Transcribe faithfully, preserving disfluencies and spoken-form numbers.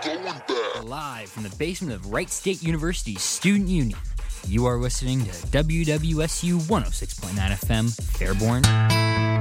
going back. Live from the basement of Wright State University's Student Union, you are listening to W W S U one oh six point nine F M, Fairborn,